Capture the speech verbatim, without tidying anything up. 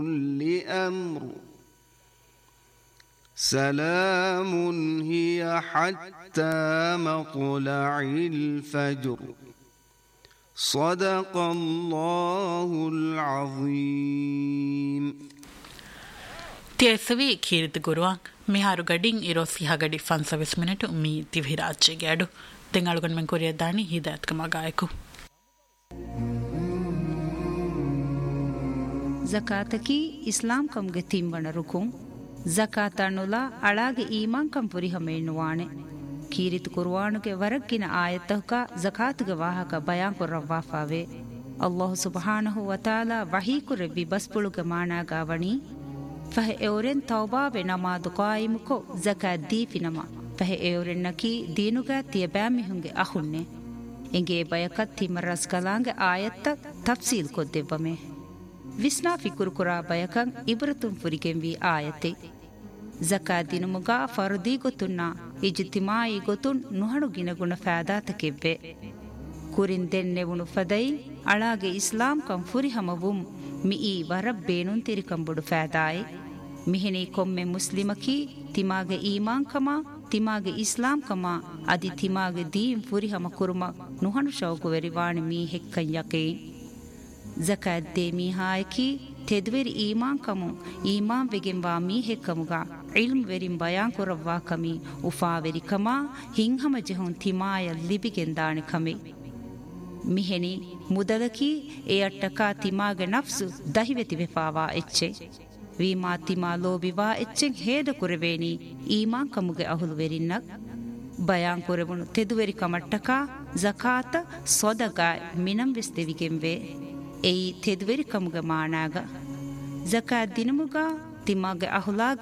لأمر سلام هي حتى مطلع الفجر صدق الله العظيم. ತೇಸವಿ ಕೀರ್ತಿ ಗುರುವಾಂ ಮಿಹಾರು ಗಡಿಂಗ್ ಇರೋ ಸಿಹಾ ಗಡಿ ಫನ್ಸವಿಸ್ minute me ತಿವಿರಾಚೆ ಗ್ಯಾಡು ತೆಂಗಾಳುಗನ್ men ಕೊರಿಯ ದಾನಿ ಹಿದಾಯತ್ ಕಮ ಗಾಯಕು ज़कातकी इस्लाम कम गे तीम्बण रुकुं ज़कातनुला अळागे ईमान कम पुरि हमेनुवाणे कीरित कुर्वाणुगे वरग्गिन आयतहका ज़कातुगे वाहಕ ಬಯಾನ್ ಕುರ್ರವಾಫಾವೆ ಅಲ್ಲಾಹ್ ಸುಬ್ಹಾನಹು ವ ತಆಲಾ ವಹೀ ಕುರೆಬಿ ಬಸ್ಪುಳುಗೆ ಮಾನಾಗಾವಣಿ ಫಹ ಎವರೆನ್ ತೌಬಾವೆ ನಮಾದು ಕಾಯಿಮುಕೊ ज़ಕಾತ್ ದೀಫಿನಮ ಫಹ ಎವರೆನ್ ನಕಿ ದೀನುಗಾ ತಿಯಬಾಮಿ ಹುಂಗೆ ಅಹುನ್ನೆ ಎಂಗೆ ಬಯಕತ್ ತಿಮರಸ್ ಕಲಾಂಗೆ ಆಯತ್ತ ತಫ್ಸೀಲ್ ಕೊದ್ದೆವ್ವಮೆ ವಿಸ್ನಾ ಫಿಕುರು ಕುರಾ ಬಯಕಂ ಇಬ್ರತುಂ ಫುರಿಗೆಂವಿ ಆಯತೆ ज़कात ದಿನುಮುಗಾ ಫರ್ದಿ ಗೊತುನ್ನ ಇಜ್ತಿಮಾಯಿ ಗೊತುನ್ ನುಹಣು ಗಿನಗುಣ ಫಾದಾತಕೆವ್ವೆ ಕುರಿನ್ ದೆನ್ನೆವುಣು ಫದೈ ಅಳಾಗೆ ಇಸ್ಲಾಂ ಕಂ ಫುರಿ ಹಮವುಂ ಮಿಇ ವರಬ್ ಬೇನುನ್ ತಿರಿಕಂಬುಡು ಫಾದಾಯಿ ಮಿಹಿನಿ ಕೊಮ್ಮೆ ಮುಸ್ಲಿಮಕಿ ತಿಮಾಗೆ ಈಮಾನ್ ಕಮ ತಿಮಾಗೆ ಇಸ್ಲಾಂ ಕಮ ಅದಿ ತಿಮಾಗೆ ದೀನ್ ಫುರಿ ಹಮ ಕುರುಮ ನುಹಣು ಶೌಕು ವೆರಿವಾಣಿ ಮೀ ಹೆಕ್ಕಂ ಯಕೇ ज़कात दे मीहायकी ತೆದ್ವೆರಿ ಈಮಾನ್ ಕಮು ಈಮಾನ್ ವೆಗೆಂವಾ ಮೀ ಹೆಕ್ಕಮುಗ ಇಲ್ಮ್ ವೆರಿಂ ಬಯಾನ್ ಕುರವ್ವಾ ಕಮಿ ಉಫಾವೆರಿ ಕಮ ಹಿಂಹಮ ಜೆಹುನ್ ತಿಮಾಯ ಲಿಬಿಗೆಂದಾಣಿ ಕಮೆ ಮಿಹೆನಿ ಮುದಲಕಿ ಎ ಅಟ್ಟಕಾ ತಿಮಾಗೆ ನಫ್ಸು ದಹಿವೆತಿ ವೆಫಾವಾ ಎಚ್ಚೆ ವೀಮಾ ತಿಮಾ ಲೋಬಿವಾ ಎಚ್ಚೆಂ ಹೇದ ಕುರವೇನಿ ಈಮಾನ್ ಕಮುಗೆ ಅಹುಲು ವೆರಿನ್ನಕ್ ಬಯಾನ್ ಕುರವುಣು ತೆದುವೆರಿ ಕಮಟ್ಟಕಾ ज़कात ಸೊದಗಾಯ್ ಮಿನಂ ವೆಸ್ತೆವಿಗೆಂವೆ ಎಯಿ ತೆದುವೆರಿ ಕಮುಗ ಮಾನಾಗ ज़कात ದಿನಮುಗ ತಿಮಾಗೆ ಅಹುಲಾಗ